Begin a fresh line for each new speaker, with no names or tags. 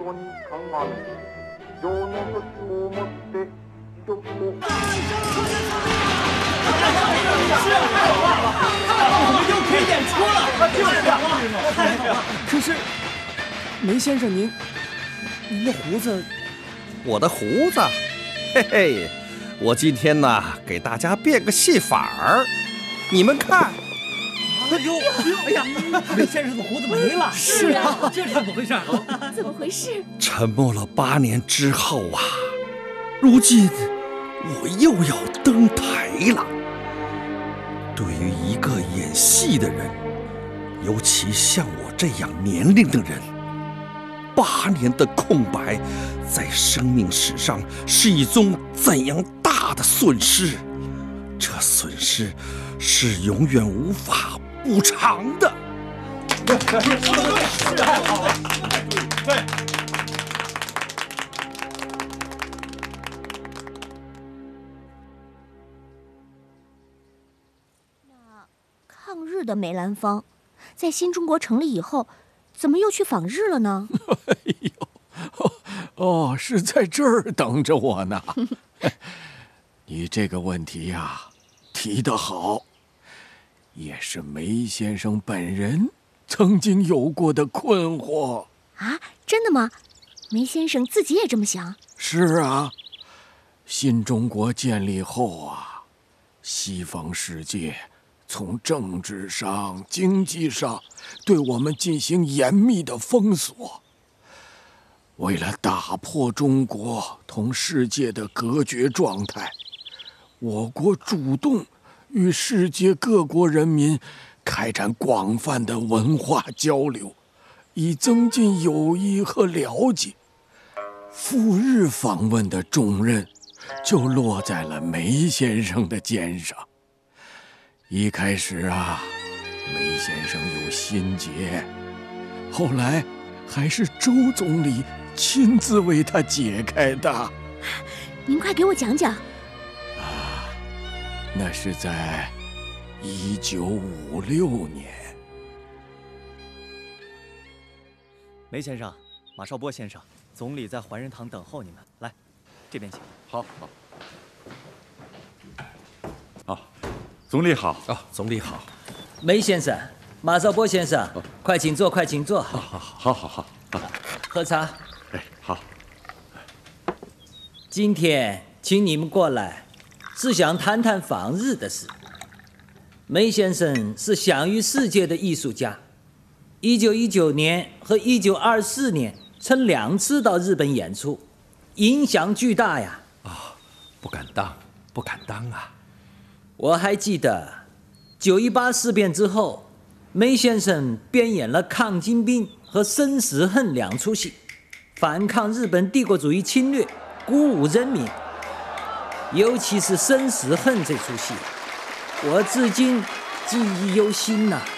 にかがみ情の時をもって一つも。
我们又可以演出了！
可是，梅先生您的胡子，
我的胡子，嘿嘿，我今天呢给大家变个戏法儿，你们看。
哎呦，哎呀，梅先生的胡子没了！
是啊，
这是怎么回事？
怎么回事？
沉默了8年之后啊，如今我又要登台了。对于一个演戏的人，尤其像我这样年龄的人，8年的空白，在生命史上是一宗怎样大的损失？这损失是永远无法补偿的。
对。
抗日的梅兰芳，在新中国成立以后，怎么又去访日了呢？
哎呦，是在这儿等着我呢。你这个问题呀，提得好，也是梅先生本人曾经有过的困惑。
啊，真的吗？梅先生自己也这么想？
是啊，新中国建立后啊，西方世界从政治上、经济上对我们进行严密的封锁。为了打破中国同世界的隔绝状态，我国主动与世界各国人民开展广泛的文化交流，以增进友谊和了解。赴日访问的重任就落在了梅先生的肩上。一开始啊，梅先生有心结，后来还是周总理亲自为他解开的。
您快给我讲讲。
那是在1956年。
梅先生，马少波先生，总理在怀仁堂等候你们，来，这边请。
好。总理好。
总理好。
梅先生，马少波先生，快请坐，快请坐。
好。
喝茶。
哎，好。
今天请你们过来，是想谈谈访日的事。梅先生是享誉世界的艺术家，1919年和1924年曾2次到日本演出，影响巨大呀。
不敢当啊。
我还记得9·18事变之后，梅先生编演了《抗金兵》和《生死恨》2出戏，反抗日本帝国主义侵略，鼓舞人民。尤其是《生死恨》这出戏，我至今记忆犹新呐。